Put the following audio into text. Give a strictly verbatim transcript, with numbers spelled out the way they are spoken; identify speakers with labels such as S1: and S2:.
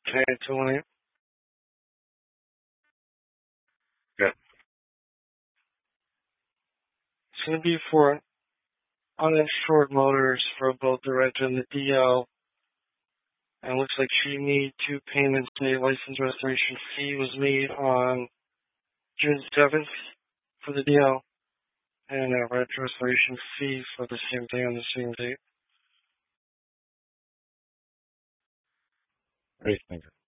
S1: Can I tell you? Yeah. It's going to be for uninsured motors for both the Reg and the D L. And it looks like she made two payments. The license restoration fee was made on June seventh for the D L, and a Reg restoration fee for the same day on the same date.
S2: Great, thank you.